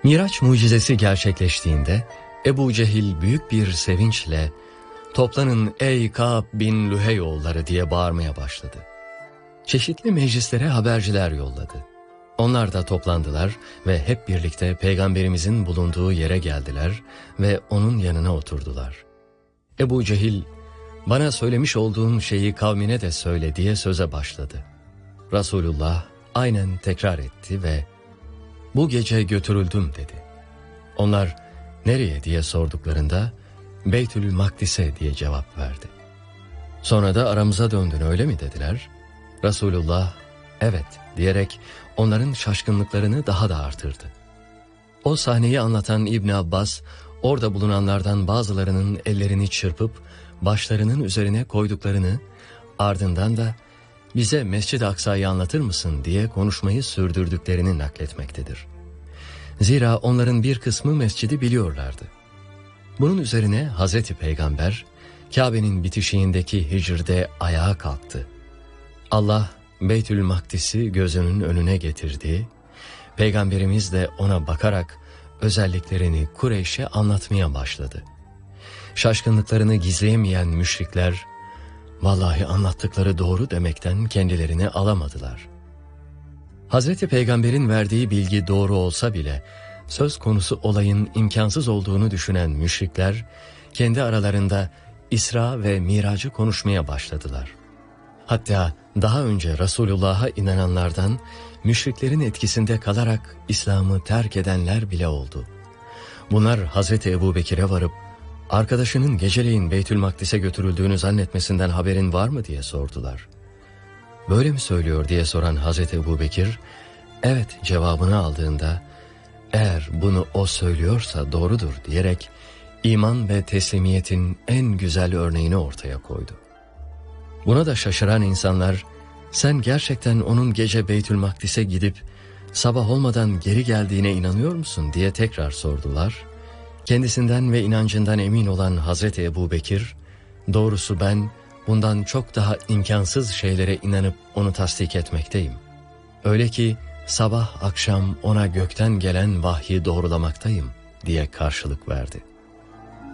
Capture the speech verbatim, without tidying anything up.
Miraç mucizesi gerçekleştiğinde Ebu Cehil büyük bir sevinçle "Toplanın ey Ka'b bin Lühey oğulları" diye bağırmaya başladı. Çeşitli meclislere haberciler yolladı. Onlar da toplandılar ve hep birlikte Peygamberimizin bulunduğu yere geldiler ve onun yanına oturdular. Ebu Cehil, "Bana söylemiş olduğun şeyi kavmine de söyle" diye söze başladı. Resulullah aynen tekrar etti ve "Bu gece götürüldüm" dedi. Onlar "Nereye?" diye sorduklarında "Beytül Makdis'e" diye cevap verdi. Sonra da "Aramıza döndün öyle mi?" dediler. Resulullah "Evet" diyerek onların şaşkınlıklarını daha da artırdı. O sahneyi anlatan İbn Abbas, orada bulunanlardan bazılarının ellerini çırpıp başlarının üzerine koyduklarını, ardından da "Bize Mescid-i Aksa'yı anlatır mısın?" diye konuşmayı sürdürdüklerini nakletmektedir. Zira onların bir kısmı mescidi biliyorlardı. Bunun üzerine Hazreti Peygamber, Kabe'nin bitişiğindeki hicrde ayağa kalktı. Allah Beytül Makdis'i gözünün önüne getirdi. Peygamberimiz de ona bakarak özelliklerini Kureyş'e anlatmaya başladı. Şaşkınlıklarını gizleyemeyen müşrikler, "Vallahi anlattıkları doğru" demekten kendilerini alamadılar. Hazreti Peygamber'in verdiği bilgi doğru olsa bile söz konusu olayın imkansız olduğunu düşünen müşrikler kendi aralarında İsra ve Mirac'ı konuşmaya başladılar. Hatta daha önce Resulullah'a inananlardan müşriklerin etkisinde kalarak İslam'ı terk edenler bile oldu. Bunlar Hazreti Ebubekir'e varıp arkadaşının geceleyin Beytül Makdis'e götürüldüğünü zannetmesinden haberin var mı diye sordular. "Böyle mi söylüyor?" diye soran Hazreti Ebubekir, "Evet" cevabını aldığında, "Eğer bunu o söylüyorsa doğrudur" diyerek iman ve teslimiyetin en güzel örneğini ortaya koydu. Buna da şaşıran insanlar, "Sen gerçekten onun gece Beytül Makdis'e gidip sabah olmadan geri geldiğine inanıyor musun?" diye tekrar sordular. Kendisinden ve inancından emin olan Hazreti Ebubekir, "Doğrusu ben bundan çok daha imkansız şeylere inanıp onu tasdik etmekteyim. Öyle ki sabah akşam ona gökten gelen vahyi doğrulamaktayım" diye karşılık verdi.